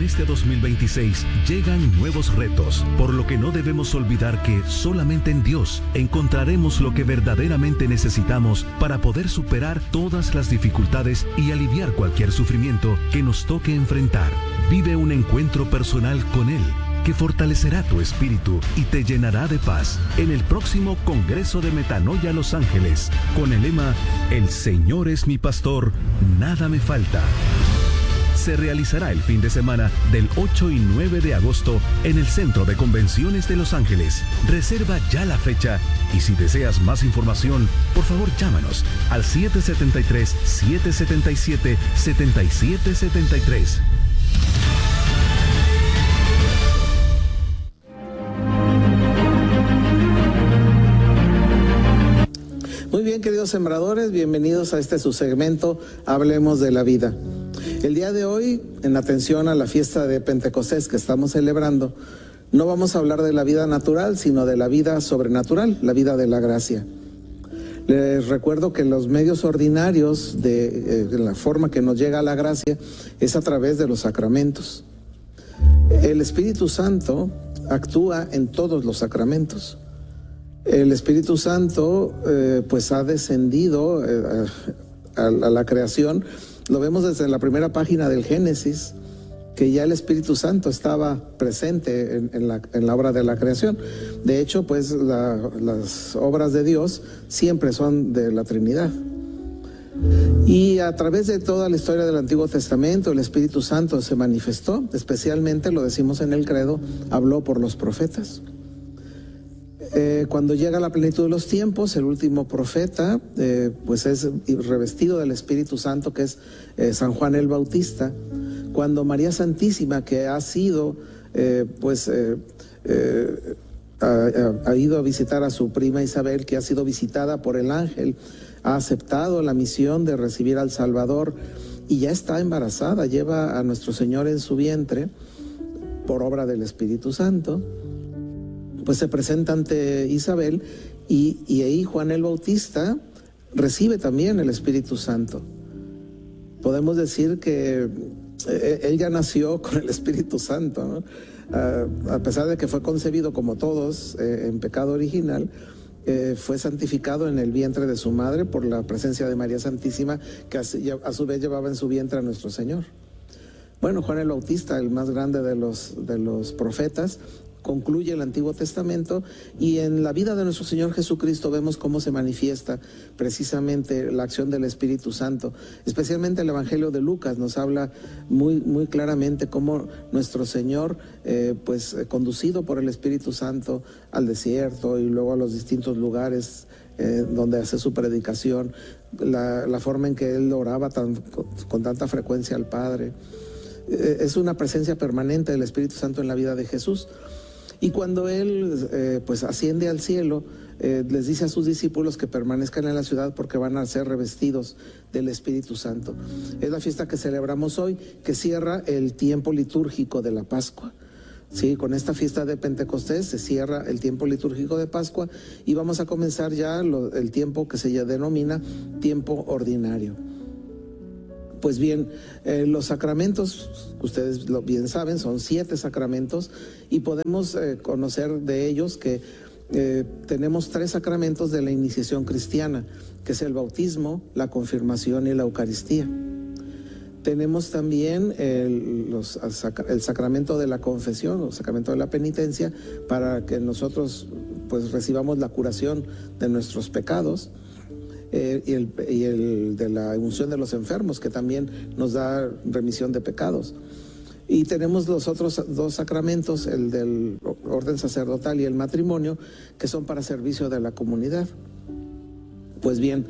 En este 2026 llegan nuevos retos, por lo que no debemos olvidar que solamente en Dios encontraremos lo que verdaderamente necesitamos para poder superar todas las dificultades y aliviar cualquier sufrimiento que nos toque enfrentar. Vive un encuentro personal con Él, que fortalecerá tu espíritu y te llenará de paz en el próximo Congreso de Metanoia Los Ángeles, con el lema El Señor es mi pastor, nada me falta. Se realizará el fin de semana del 8 y 9 de agosto en el Centro de Convenciones de Los Ángeles. Reserva ya la fecha y si deseas más información, por favor llámanos al 773-777-7773. Muy bien, queridos sembradores, bienvenidos a este su segmento Hablemos de la Vida. El día de hoy, en atención a la fiesta de Pentecostés que estamos celebrando, no vamos a hablar de la vida natural, sino de la vida sobrenatural, la vida de la gracia. Les recuerdo que los medios ordinarios de la forma que nos llega a la gracia es a través de los sacramentos. El Espíritu Santo actúa en todos los sacramentos. El Espíritu Santo pues ha descendido a la creación. Lo vemos desde la primera página del Génesis, que ya el Espíritu Santo estaba presente en la obra de la creación. De hecho, pues las obras de Dios siempre son de la Trinidad. Y a través de toda la historia del Antiguo Testamento, el Espíritu Santo se manifestó, especialmente, lo decimos en el credo, habló por los profetas. Cuando llega la plenitud de los tiempos, el último profeta pues es revestido del Espíritu Santo, que es San Juan el Bautista. Cuando María Santísima, que ha sido ha ido a visitar a su prima Isabel, que ha sido visitada por el ángel, ha aceptado la misión de recibir al Salvador y ya está embarazada, lleva a nuestro Señor en su vientre por obra del Espíritu Santo. Pues se presenta ante Isabel y ahí Juan el Bautista recibe también el Espíritu Santo. Podemos decir que él ya nació con el Espíritu Santo, ¿no? A pesar de que fue concebido como todos en pecado original, fue santificado en el vientre de su madre por la presencia de María Santísima, que a su vez llevaba en su vientre a nuestro Señor. Bueno, Juan el Bautista, el más grande de los profetas, concluye el Antiguo Testamento y en la vida de nuestro Señor Jesucristo vemos cómo se manifiesta precisamente la acción del Espíritu Santo. Especialmente el Evangelio de Lucas nos habla muy claramente cómo nuestro Señor, conducido por el Espíritu Santo al desierto y luego a los distintos lugares donde hace su predicación, la forma en que Él oraba con tanta frecuencia al Padre. Es una presencia permanente del Espíritu Santo en la vida de Jesús. Y cuando Él asciende al cielo, les dice a sus discípulos que permanezcan en la ciudad porque van a ser revestidos del Espíritu Santo. Es la fiesta que celebramos hoy, que cierra el tiempo litúrgico de la Pascua. Sí, con esta fiesta de Pentecostés se cierra el tiempo litúrgico de Pascua y vamos a comenzar ya el tiempo que se denomina tiempo ordinario. Pues bien, los sacramentos, ustedes bien saben, son 7 sacramentos y podemos conocer de ellos que tenemos 3 sacramentos de la iniciación cristiana, que es el bautismo, la confirmación y la Eucaristía. Tenemos también el sacramento de la confesión, el sacramento de la penitencia, para que nosotros pues recibamos la curación de nuestros pecados. Y el de la unción de los enfermos, que también nos da remisión de pecados. Y tenemos los otros 2 sacramentos, el del orden sacerdotal y el matrimonio, que son para servicio de la comunidad. Pues bien,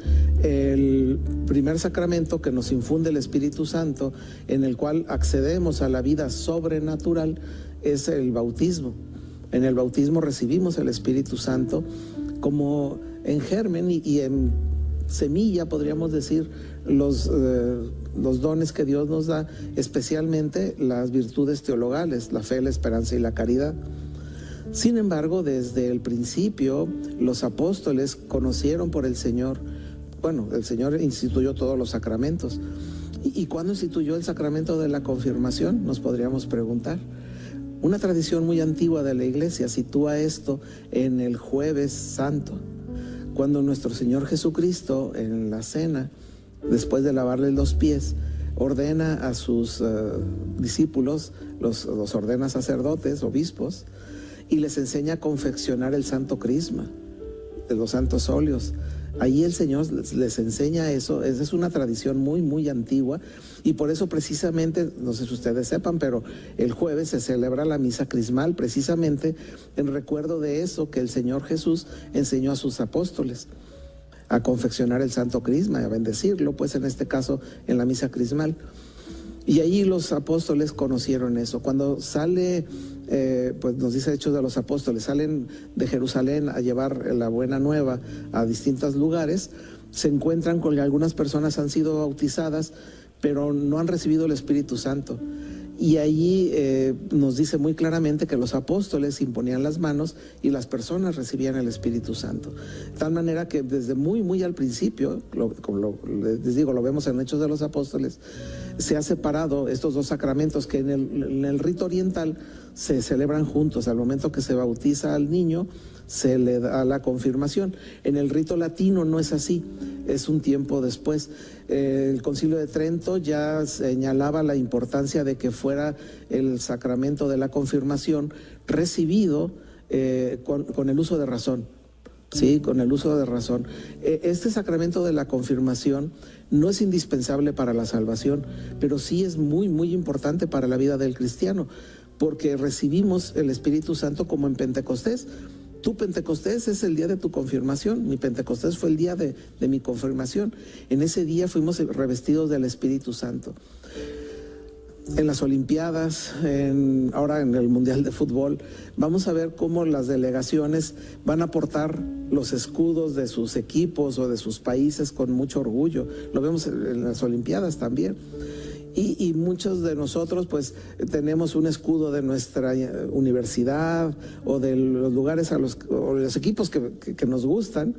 el primer sacramento que nos infunde el Espíritu Santo, en el cual accedemos a la vida sobrenatural, es el bautismo. En el bautismo recibimos el Espíritu Santo como en germen y en semilla, podríamos decir, los dones que Dios nos da, especialmente las virtudes teologales, la fe, la esperanza y la caridad. Sin embargo, desde el principio, los apóstoles conocieron por el Señor. Bueno, el Señor instituyó todos los sacramentos, ¿Y cuándo instituyó el sacramento de la confirmación? Nos podríamos preguntar. Una tradición muy antigua de la Iglesia sitúa esto en el Jueves Santo, cuando nuestro Señor Jesucristo en la cena, después de lavarle los pies, ordena a sus discípulos, los ordena sacerdotes, obispos, y les enseña a confeccionar el santo crisma de los santos óleos. Ahí el Señor les enseña eso. Esa es una tradición muy, muy antigua, y por eso precisamente, no sé si ustedes sepan, pero el jueves se celebra la misa crismal, precisamente en recuerdo de eso que el Señor Jesús enseñó a sus apóstoles, a confeccionar el santo crisma, a bendecirlo, pues en este caso en la misa crismal. Y ahí los apóstoles conocieron eso. Cuando sale, pues nos dice Hechos de los Apóstoles, salen de Jerusalén a llevar la buena nueva a distintos lugares, se encuentran con que algunas personas han sido bautizadas, pero no han recibido el Espíritu Santo. Y allí nos dice muy claramente que los apóstoles imponían las manos y las personas recibían el Espíritu Santo. De tal manera que desde muy, muy al principio, les digo, lo vemos en Hechos de los Apóstoles, se ha separado estos dos sacramentos que en el rito oriental se celebran juntos. Al momento que se bautiza al niño, se le da la confirmación. En el rito latino no es así, es un tiempo después. El Concilio de Trento ya señalaba la importancia de que fuera el sacramento de la confirmación recibido con el uso de razón. Sí, con el uso de razón. Este sacramento de la confirmación no es indispensable para la salvación, pero sí es muy, muy importante para la vida del cristiano, porque recibimos el Espíritu Santo como en Pentecostés. Tu Pentecostés es el día de tu confirmación. Mi Pentecostés fue el día de mi confirmación. En ese día fuimos revestidos del Espíritu Santo. En las Olimpiadas, ahora en el Mundial de Fútbol, vamos a ver cómo las delegaciones van a portar los escudos de sus equipos o de sus países con mucho orgullo. Lo vemos en las Olimpiadas también. Y muchos de nosotros pues tenemos un escudo de nuestra universidad o de los lugares o los equipos que nos gustan.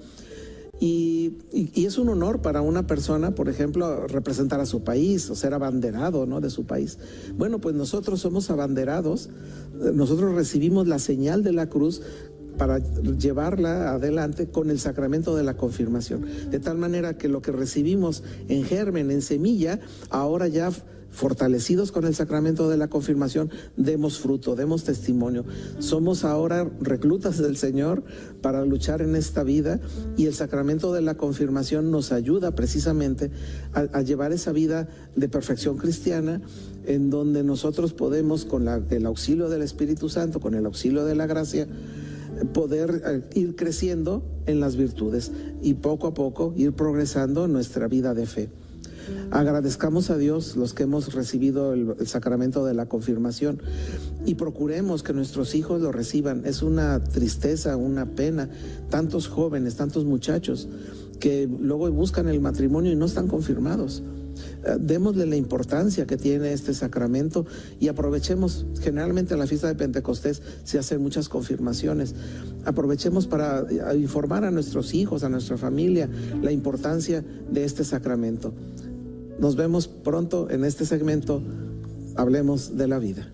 Y es un honor para una persona, por ejemplo, representar a su país o ser abanderado, ¿no?, de su país. Bueno, pues nosotros somos abanderados, nosotros recibimos la señal de la cruz para llevarla adelante con el sacramento de la confirmación. De tal manera que lo que recibimos en germen, en semilla, ahora ya fortalecidos con el sacramento de la confirmación, demos fruto, demos testimonio. Somos ahora reclutas del Señor para luchar en esta vida, y el sacramento de la confirmación nos ayuda precisamente a llevar esa vida de perfección cristiana, en donde nosotros podemos, con el auxilio del Espíritu Santo, con el auxilio de la gracia, poder ir creciendo en las virtudes y poco a poco ir progresando en nuestra vida de fe. Agradezcamos a Dios los que hemos recibido el sacramento de la confirmación y procuremos que nuestros hijos lo reciban. Es una tristeza, una pena, tantos jóvenes, tantos muchachos que luego buscan el matrimonio y no están confirmados. Démosle la importancia que tiene este sacramento y aprovechemos. Generalmente en la fiesta de Pentecostés se hacen muchas confirmaciones. Aprovechemos para informar a nuestros hijos, a nuestra familia, la importancia de este sacramento. Nos vemos pronto en este segmento. Hablemos de la vida.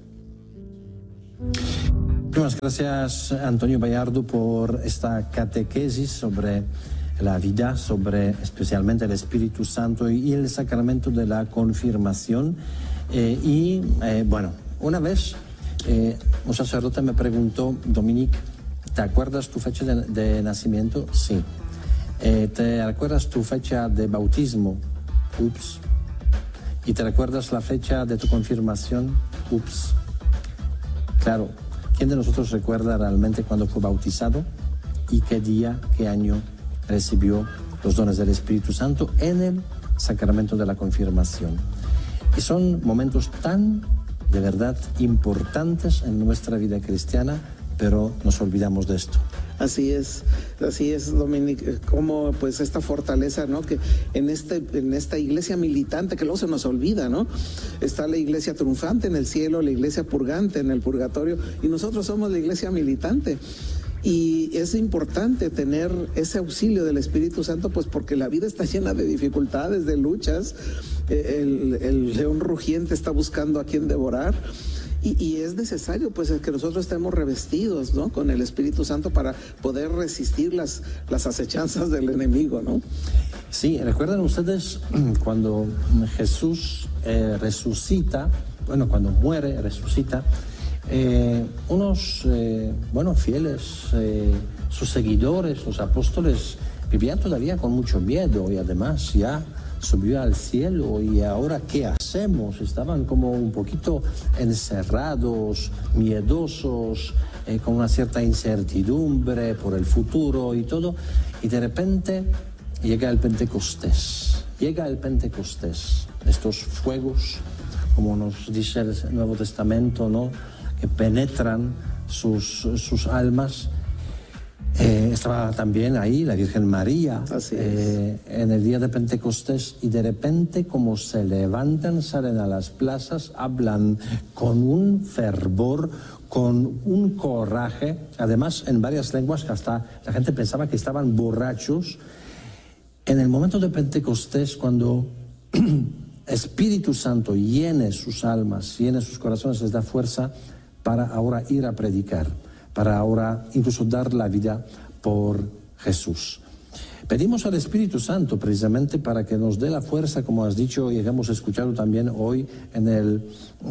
Muchas gracias, Antonio Bayardo, por esta catequesis sobre la vida, sobre especialmente el Espíritu Santo y el sacramento de la confirmación. Bueno, una vez un sacerdote me preguntó: Dominique, ¿te acuerdas tu fecha de nacimiento? Sí. ¿Te acuerdas tu fecha de bautismo? Ups. ¿Y te recuerdas la fecha de tu confirmación? Ups. Claro, ¿quién de nosotros recuerda realmente cuándo fue bautizado y qué día, qué año recibió los dones del Espíritu Santo en el sacramento de la confirmación? Y son momentos tan, de verdad, importantes en nuestra vida cristiana, pero nos olvidamos de esto. Así es, Dominique, como pues esta fortaleza, ¿no?, que en esta iglesia militante, que luego se nos olvida, ¿no? Está la iglesia triunfante en el cielo, la iglesia purgante en el purgatorio, y nosotros somos la iglesia militante. Y es importante tener ese auxilio del Espíritu Santo, pues porque la vida está llena de dificultades, de luchas, el león rugiente está buscando a quien devorar. Y es necesario pues que nosotros estemos revestidos, ¿no?, con el Espíritu Santo para poder resistir las acechanzas del enemigo, ¿no? Sí, recuerdan ustedes cuando Jesús resucita, bueno, cuando muere, resucita, unos fieles, sus seguidores, los apóstoles, vivían todavía con mucho miedo y además ya subió al cielo y ahora ¿qué hacemos? Estaban como un poquito encerrados, miedosos, con una cierta incertidumbre por el futuro y todo, y de repente llega el Pentecostés, estos fuegos, como nos dice el Nuevo Testamento, ¿no?, que penetran sus almas. Estaba también ahí la Virgen María en el día de Pentecostés, y de repente, como se levantan, salen a las plazas, hablan con un fervor, con un coraje, además en varias lenguas que hasta la gente pensaba que estaban borrachos. En el momento de Pentecostés, cuando Espíritu Santo llene sus almas, llene sus corazones, les da fuerza para ahora ir a predicar, para ahora incluso dar la vida por Jesús. Pedimos al Espíritu Santo precisamente para que nos dé la fuerza, como has dicho y hemos escuchado también hoy en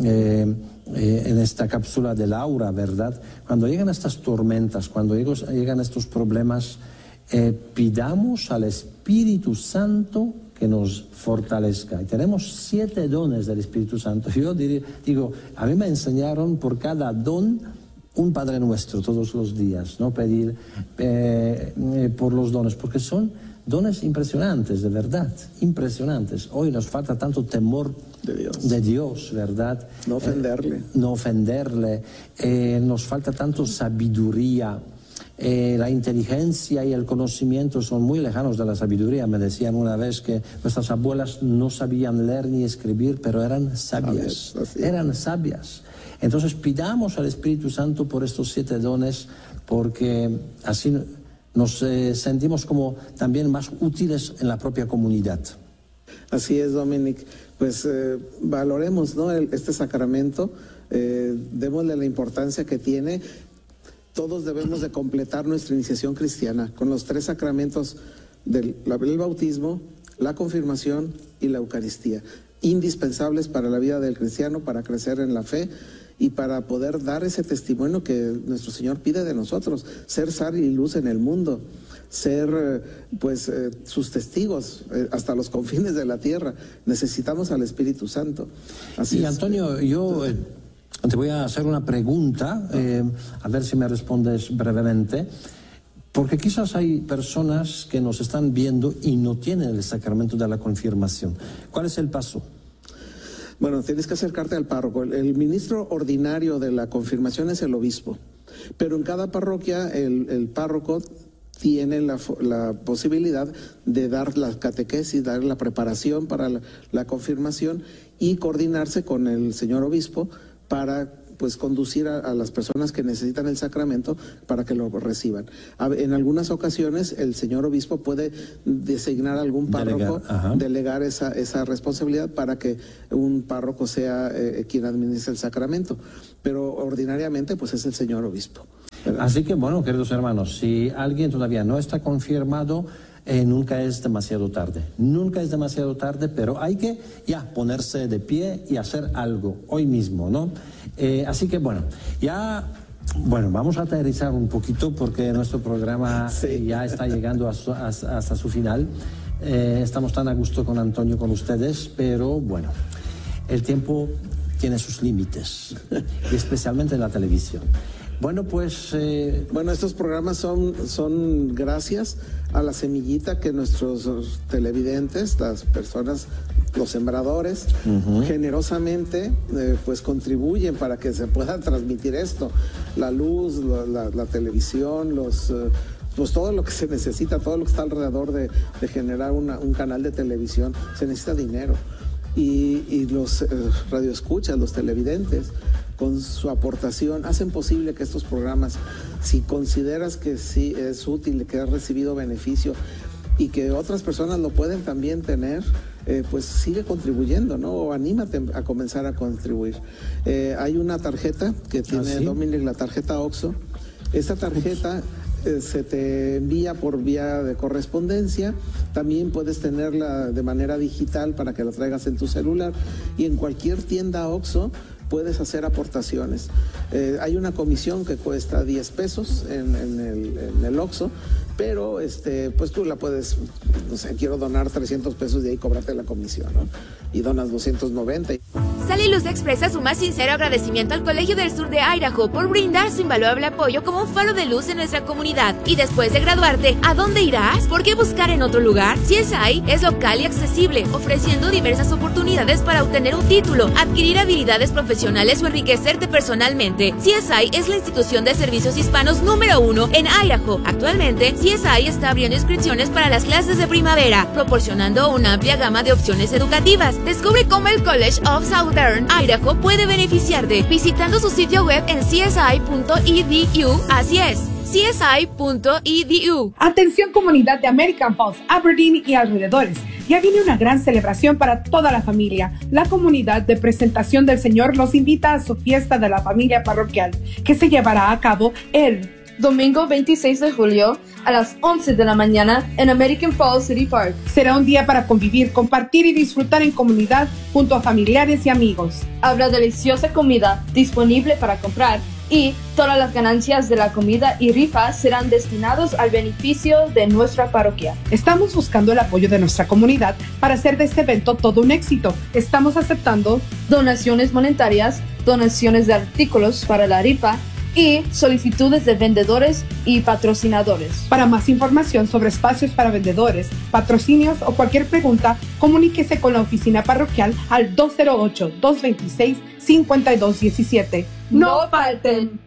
esta cápsula de Laura, ¿verdad? Cuando llegan estas tormentas, cuando llegan estos problemas, pidamos al Espíritu Santo que nos fortalezca. Y tenemos 7 dones del Espíritu Santo. Yo digo, a mí me enseñaron por cada don un Padre Nuestro todos los días, ¿no? Pedir por los dones, porque son dones impresionantes, de verdad, impresionantes. Hoy nos falta tanto temor de Dios, ¿verdad? No ofenderle. No ofenderle. Nos falta tanto sabiduría. La inteligencia y el conocimiento son muy lejanos de la sabiduría. Me decían una vez que nuestras abuelas no sabían leer ni escribir, pero eran sabias. Eran sabias. Entonces pidamos al Espíritu Santo por estos 7 dones, porque así nos sentimos como también más útiles en la propia comunidad. Así es, Dominic. Pues valoremos, ¿no?, este sacramento, démosle la importancia que tiene. Todos debemos de completar nuestra iniciación cristiana con los 3 sacramentos del bautismo, la confirmación y la Eucaristía, indispensables para la vida del cristiano, para crecer en la fe y para poder dar ese testimonio que nuestro Señor pide de nosotros, ser sal y luz en el mundo, ser sus testigos hasta los confines de la tierra. Necesitamos al Espíritu Santo. Así es. Antonio, yo te voy a hacer una pregunta, a ver si me respondes brevemente, porque quizás hay personas que nos están viendo y no tienen el sacramento de la confirmación. ¿Cuál es el paso? Bueno, tienes que acercarte al párroco. El ministro ordinario de la confirmación es el obispo, pero en cada parroquia el párroco tiene la posibilidad de dar la catequesis, dar la preparación para la confirmación y coordinarse con el señor obispo para conducir a las personas que necesitan el sacramento para que lo reciban. En algunas ocasiones el señor obispo puede designar a algún párroco, delegar esa responsabilidad para que un párroco sea quien administre el sacramento, pero ordinariamente es el señor obispo, ¿verdad? Así que bueno, queridos hermanos, si alguien todavía no está confirmado, nunca es demasiado tarde. Nunca es demasiado tarde, pero hay que ya ponerse de pie y hacer algo hoy mismo, ¿no? Así que bueno, vamos a aterrizar un poquito porque nuestro programa ya está llegando hasta su final. Estamos tan a gusto con Antonio, con ustedes, pero bueno, el tiempo tiene sus límites, y especialmente en la televisión. Bueno, estos programas son gracias a la semillita que nuestros televidentes, las personas, los sembradores, generosamente contribuyen para que se pueda transmitir esto. La luz, la televisión, todo lo que se necesita, todo lo que está alrededor de generar un canal de televisión, se necesita dinero. Y los radioescuchas, los televidentes, con su aportación, hacen posible que estos programas, si consideras que sí es útil, que has recibido beneficio y que otras personas lo pueden también tener, pues sigue contribuyendo, ¿no? O anímate a comenzar a contribuir. Hay una tarjeta que tiene Dominic, la tarjeta OXXO. Esta tarjeta se te envía por vía de correspondencia. También puedes tenerla de manera digital para que la traigas en tu celular, y en cualquier tienda OXXO puedes hacer aportaciones. Hay una comisión que cuesta 10 pesos en el OXXO, pero pues tú la puedes, no sé, quiero donar 300 pesos y ahí cóbrate la comisión, ¿no? Y donas 290. Sal y Luz expresa su más sincero agradecimiento al Colegio del Sur de Idaho por brindar su invaluable apoyo como un faro de luz en nuestra comunidad. Y después de graduarte, ¿a dónde irás? ¿Por qué buscar en otro lugar? CSI es local y accesible, ofreciendo diversas oportunidades para obtener un título, adquirir habilidades profesionales o enriquecerte personalmente. CSI es la institución de servicios hispanos número 1 en Idaho. Actualmente, CSI está abriendo inscripciones para las clases de primavera, proporcionando una amplia gama de opciones educativas. Descubre cómo el College of Southern Idaho puede beneficiarte visitando su sitio web en csi.edu. Así es, csi.edu. Atención, comunidad de American Falls, Aberdeen y alrededores. Ya viene una gran celebración para toda la familia. La comunidad de Presentación del Señor los invita a su fiesta de la familia parroquial, que se llevará a cabo el domingo 26 de julio a las 11 de la mañana en American Falls City Park. Será un día para convivir, compartir y disfrutar en comunidad junto a familiares y amigos. Habrá deliciosa comida disponible para comprar y todas las ganancias de la comida y rifas serán destinados al beneficio de nuestra parroquia. Estamos buscando el apoyo de nuestra comunidad para hacer de este evento todo un éxito. Estamos aceptando donaciones monetarias, donaciones de artículos para la rifa y solicitudes de vendedores y patrocinadores. Para más información sobre espacios para vendedores, patrocinios o cualquier pregunta, comuníquese con la oficina parroquial al 208-226-5217. ¡No falten!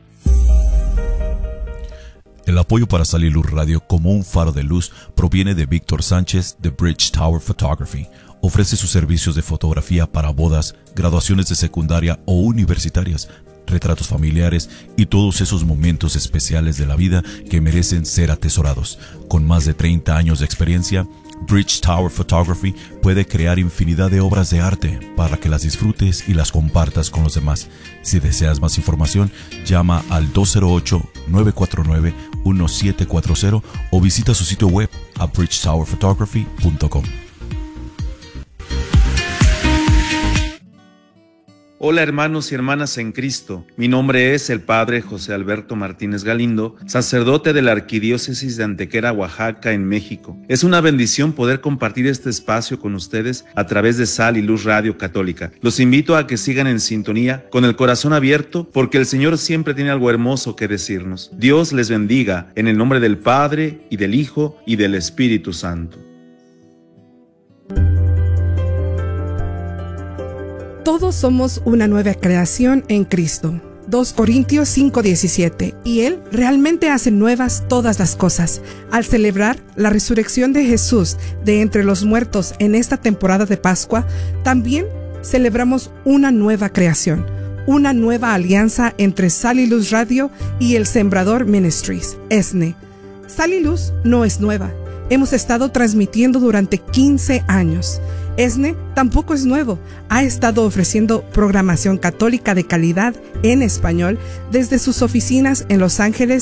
El apoyo para Sal y Luz Radio como un faro de luz proviene de Víctor Sánchez de Bridge Tower Photography. Ofrece sus servicios de fotografía para bodas, graduaciones de secundaria o universitarias, retratos familiares y todos esos momentos especiales de la vida que merecen ser atesorados. Con más de 30 años de experiencia, Bridge Tower Photography puede crear infinidad de obras de arte para que las disfrutes y las compartas con los demás. Si deseas más información, llama al 208-949-1740 o visita su sitio web a bridgetowerphotography.com. Hola hermanos y hermanas en Cristo, mi nombre es el Padre José Alberto Martínez Galindo, sacerdote de la Arquidiócesis de Antequera, Oaxaca, en México. Es una bendición poder compartir este espacio con ustedes a través de Sal y Luz Radio Católica. Los invito a que sigan en sintonía, con el corazón abierto, porque el Señor siempre tiene algo hermoso que decirnos. Dios les bendiga, en el nombre del Padre, y del Hijo, y del Espíritu Santo. Todos somos una nueva creación en Cristo. 2 Corintios 5:17. Y Él realmente hace nuevas todas las cosas. Al celebrar la resurrección de Jesús de entre los muertos en esta temporada de Pascua, también celebramos una nueva creación, una nueva alianza entre Sal y Luz Radio y el Sembrador Ministries, ESNE. Sal y Luz no es nueva. Hemos estado transmitiendo durante 15 años. ESNE tampoco es nuevo. Ha estado ofreciendo programación católica de calidad en español desde sus oficinas en Los Ángeles